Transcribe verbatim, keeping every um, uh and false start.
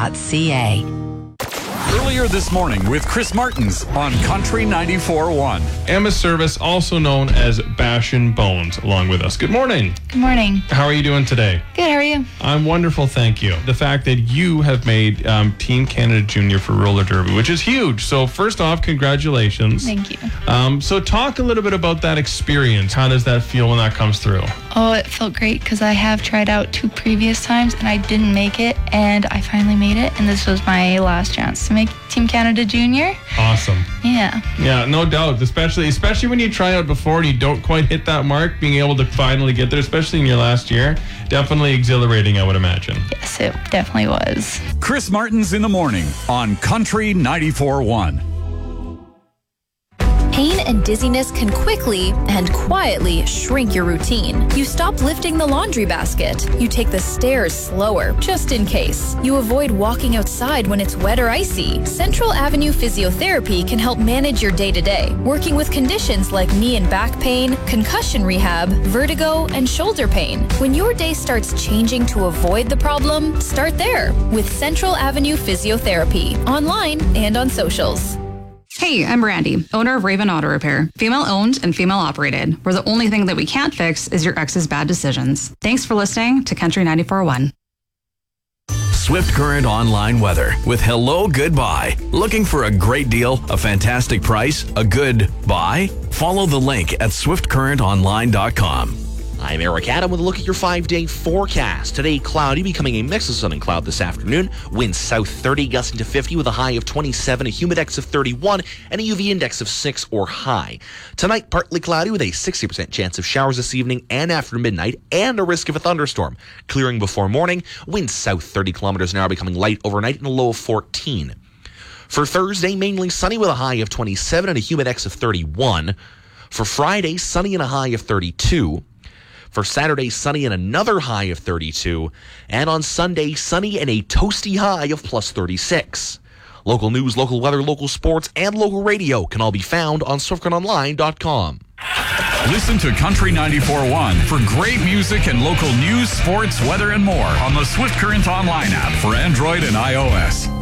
dot c a. Earlier this morning with Chris Martins on Country ninety-four point one. Emma Service, also known as Bash and Bones, along with us. Good morning. Good morning. How are you doing today? Good, how are you? I'm wonderful, thank you. The fact that you have made um, Team Canada Junior for roller derby, which is huge. So first off, congratulations. Thank you. Um, so talk a little bit about that experience. How does that feel when that comes through? Oh, it felt great because I have tried out two previous times and I didn't make it, and I finally made it, and this was my last chance to make Team Canada Junior. Awesome. Yeah. Yeah, no doubt. Especially especially when you try out before and you don't quite hit that mark, being able to finally get there, especially in your last year, definitely exhilarating, I would imagine. Yes, it definitely was. Chris Martins in the morning on Country ninety-four point one. Pain and dizziness can quickly and quietly shrink your routine. You stop lifting the laundry basket. You take the stairs slower, just in case. You avoid walking outside when it's wet or icy. Central Avenue Physiotherapy can help manage your day-to-day, working with conditions like knee and back pain, concussion rehab, vertigo, and shoulder pain. When your day starts changing to avoid the problem, start there with Central Avenue Physiotherapy, online and on socials. Hey, I'm Randy, owner of Raven Auto Repair. Female owned and female operated, where the only thing that we can't fix is your ex's bad decisions. Thanks for listening to Country ninety-four point one. Swift Current online weather with Hello Goodbye. Looking for a great deal, a fantastic price, a good buy? Follow the link at swift current online dot com. I'm Eric Adam with a look at your five-day forecast. Today, cloudy, becoming a mix of sun and cloud this afternoon. Winds south thirty, gusting to fifty with a high of twenty-seven, a humidex of thirty-one, and a U V index of six or high. Tonight, partly cloudy with a sixty percent chance of showers this evening and after midnight, and a risk of a thunderstorm. Clearing before morning, winds south thirty kilometers an hour, becoming light overnight and a low of fourteen. For Thursday, mainly sunny with a high of twenty-seven and a humidex of thirty-one. For Friday, sunny and a high of thirty-two. For Saturday, sunny and another high of thirty-two. And on Sunday, sunny and a toasty high of plus thirty-six. Local news, local weather, local sports, and local radio can all be found on swift current online dot com. Listen to Country ninety-four point one for great music and local news, sports, weather, and more on the Swift Current Online app for Android and iOS.